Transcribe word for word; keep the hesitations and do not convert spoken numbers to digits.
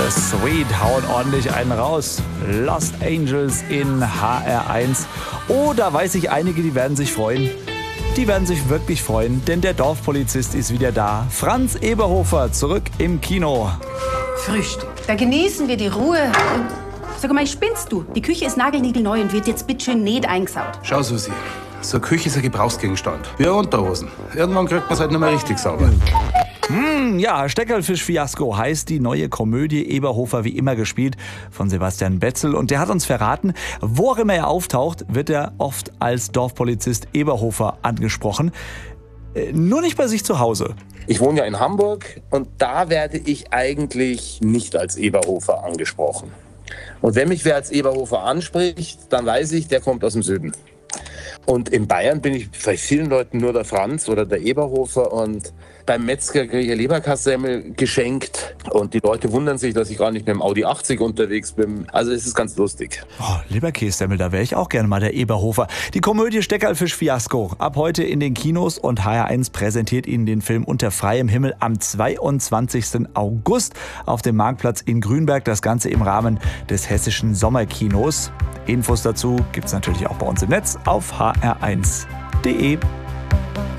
The Sweet hauen ordentlich einen raus. Lost Angels in H R eins. Oh, da weiß ich, einige, die werden sich freuen. Die werden sich wirklich freuen, denn der Dorfpolizist ist wieder da. Franz Eberhofer zurück im Kino. Frühstück. Da genießen wir die Ruhe. Und sag mal, spinnst du? Die Küche ist nagelniegelneu und wird jetzt bitteschön nicht eingesaut. Schau, Susi, so eine Küche ist ein Gebrauchsgegenstand. Wie eine Unterhosen. Irgendwann kriegt man es halt nicht mehr richtig sauber. Hm, ja, Steckerlfisch-Fiasko heißt die neue Komödie. Eberhofer wie immer gespielt von Sebastian Betzel. Und der hat uns verraten, wo auch immer er auftaucht, wird er oft als Dorfpolizist Eberhofer angesprochen. Äh, nur nicht bei sich zu Hause. Ich wohne ja in Hamburg und da werde ich eigentlich nicht als Eberhofer angesprochen. Und wenn mich wer als Eberhofer anspricht, dann weiß ich, der kommt aus dem Süden. Und in Bayern bin ich bei vielen Leuten nur der Franz oder der Eberhofer und beim Metzger kriege ich eine Leberkassemmel geschenkt und die Leute wundern sich, dass ich gar nicht mit dem Audi achtzig unterwegs bin. Also es ist ganz lustig. Oh, Leberkässemmel, da wäre ich auch gerne mal der Eberhofer. Die Komödie Steckerlfisch-Fiasko ab heute in den Kinos und H R eins präsentiert Ihnen den Film Unter freiem Himmel am zweiundzwanzigsten August auf dem Marktplatz in Grünberg. Das Ganze im Rahmen des Hessischen Sommerkinos. Infos dazu gibt's natürlich auch bei uns im Netz auf h r eins punkt d e.